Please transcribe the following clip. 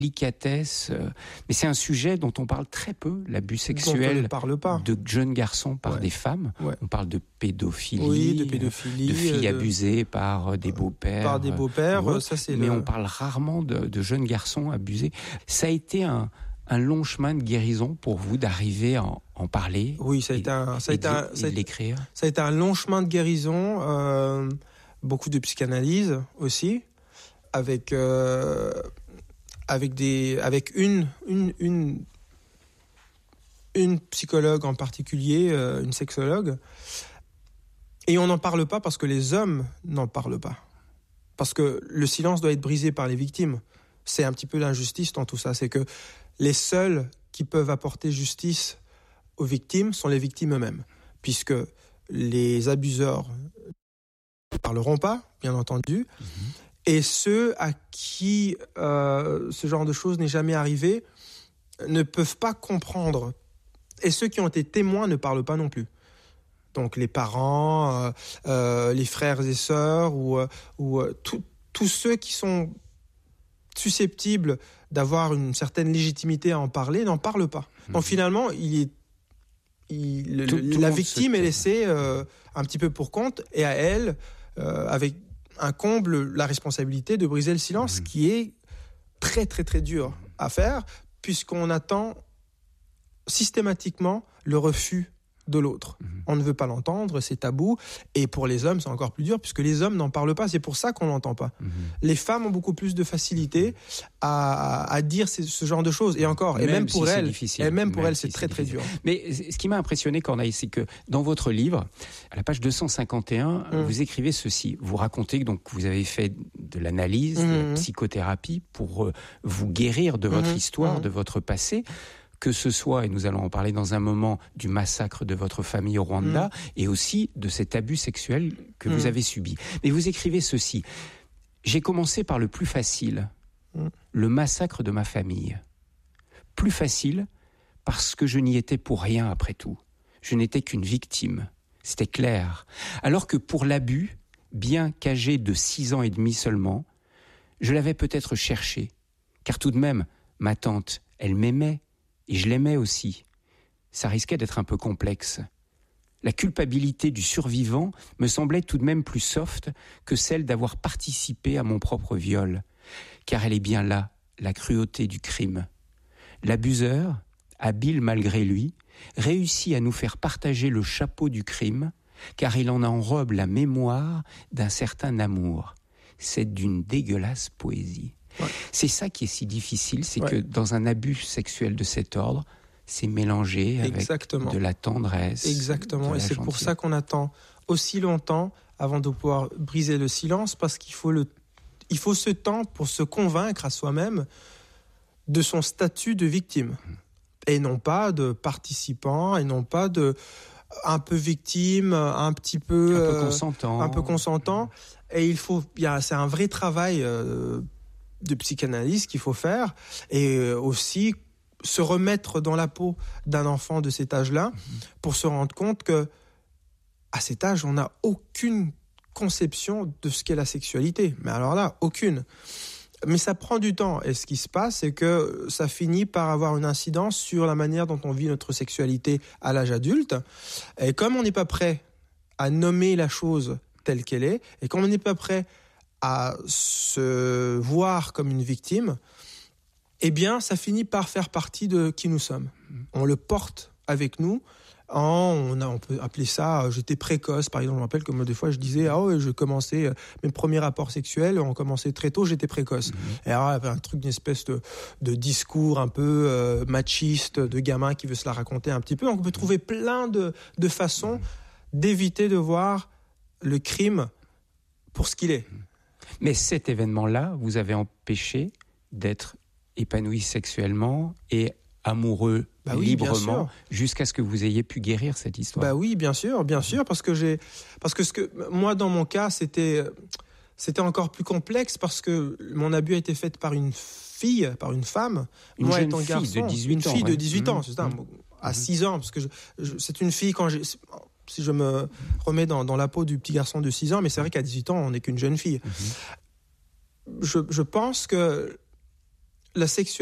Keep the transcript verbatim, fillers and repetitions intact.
délicatesse, euh, mais c'est un sujet dont on parle très peu, l'abus sexuel dont on ne parle pas. de jeunes garçons par Ouais. des femmes. Ouais. On parle de pédophilie, oui, de pédophilie, de filles de... abusées par des beaux-pères. Par des beaux-pères, euh, ça c'est mais le... on parle rarement de, de jeunes garçons abusés. Ça a été un, un long chemin de guérison pour vous d'arriver à en, en parler. Oui, ça a et, été un, ça a et été de, un, et ça a de l'écrire. Ça a été un long chemin de guérison, euh, beaucoup de psychanalyse aussi, avec euh, avec des avec une une une une psychologue en particulier, euh, une sexologue. Et on n'en parle pas parce que les hommes n'en parlent pas. Parce que le silence doit être brisé par les victimes. C'est un petit peu l'injustice dans tout ça. C'est que les seuls qui peuvent apporter justice aux victimes sont les victimes eux-mêmes. Puisque les abuseurs ne parleront pas, bien entendu. Mmh. Et ceux à qui euh, ce genre de choses n'est jamais arrivé ne peuvent pas comprendre. Et ceux qui ont été témoins ne parlent pas non plus. Donc les parents, euh, euh, les frères et sœurs, ou, ou euh, tous ceux qui sont susceptibles d'avoir une certaine légitimité à en parler n'en parlent pas. Mmh. Donc finalement, il est, il, le, tout, tout la victime est laissée euh, un petit peu pour compte, et à elle, euh, avec un comble, la responsabilité de briser le silence, mmh. qui est très très très dur à faire, puisqu'on attend systématiquement le refus de l'autre. Mmh. On ne veut pas l'entendre, c'est tabou. Et pour les hommes, c'est encore plus dur, puisque les hommes n'en parlent pas. C'est pour ça qu'on l'entend pas. Mmh. Les femmes ont beaucoup plus de facilité à, à dire ce, ce genre de choses. Et encore, même et même pour si elles, et même pour même elles, si c'est très très dur. Mais ce qui m'a impressionné, Corneille, c'est que dans votre livre, à la page deux cent cinquante et un, mmh. vous écrivez ceci. Vous racontez que donc vous avez fait de l'analyse, mmh. de la psychothérapie pour euh, vous guérir de votre mmh. histoire, mmh. de votre passé. Que ce soit, et nous allons en parler dans un moment, du massacre de votre famille au Rwanda, mmh. et aussi de cet abus sexuel que mmh. vous avez subi. Mais vous écrivez ceci. J'ai commencé par le plus facile, mmh. le massacre de ma famille. Plus facile parce que je n'y étais pour rien après tout. Je n'étais qu'une victime. C'était clair. Alors que pour l'abus, bien qu'âgé de six ans et demi seulement, je l'avais peut-être cherché. Car tout de même, ma tante, elle m'aimait. Et je l'aimais aussi. Ça risquait d'être un peu complexe. La culpabilité du survivant me semblait tout de même plus soft que celle d'avoir participé à mon propre viol. Car elle est bien là, la cruauté du crime. L'abuseur, habile malgré lui, réussit à nous faire partager le chapeau du crime, car il en enrobe la mémoire d'un certain amour. C'est d'une dégueulasse poésie. Ouais. C'est ça qui est si difficile, c'est ouais. que dans un abus sexuel de cet ordre, c'est mélangé avec Exactement. de la tendresse. Exactement, et c'est gentillesse. Pour ça qu'on attend aussi longtemps avant de pouvoir briser le silence, parce qu'il faut, le, il faut ce temps pour se convaincre à soi-même de son statut de victime, et non pas de participant, et non pas de un peu victime, un petit peu, un peu consentant, euh, un peu consentant. Et il faut, il y a, c'est un vrai travail. Euh, de psychanalyse qu'il faut faire, et aussi se remettre dans la peau d'un enfant de cet âge-là, mmh. pour se rendre compte que à cet âge, on n'a aucune conception de ce qu'est la sexualité. Mais alors là, aucune. Mais ça prend du temps, et ce qui se passe, c'est que ça finit par avoir une incidence sur la manière dont on vit notre sexualité à l'âge adulte. Et comme on n'est pas prêt à nommer la chose telle qu'elle est, et comme on n'est pas prêt à se voir comme une victime, eh bien, ça finit par faire partie de qui nous sommes. On le porte avec nous. En, on, a, on peut appeler ça, euh, j'étais précoce, par exemple. Je me rappelle que moi, des fois, je disais, ah ouais, je commençais, euh, mes premiers rapports sexuels ont commencé très tôt, j'étais précoce. Mmh. Et alors, il y avait un truc, d'une espèce de, de discours un peu euh, machiste, de gamin qui veut se la raconter un petit peu. Donc, on peut trouver plein de, de façons mmh. d'éviter de voir le crime pour ce qu'il est. Mais cet événement-là vous avez empêché d'être épanoui sexuellement et amoureux bah oui, librement jusqu'à ce que vous ayez pu guérir cette histoire. Bah oui, bien sûr, bien sûr, parce que j'ai, parce que ce que moi dans mon cas c'était, c'était encore plus complexe parce que mon abus a été fait par une fille, par une femme, une moi jeune étant fille garçon, de dix-huit une ans, fille ouais. de dix-huit mmh. ans, c'est ça, mmh. à six ans, parce que je, je, c'est une fille quand j'ai. Si je me remets dans, dans la peau du petit garçon de six ans, mais c'est vrai qu'à dix-huit ans, on n'est qu'une jeune fille. Mmh. Je, je pense que la sexualité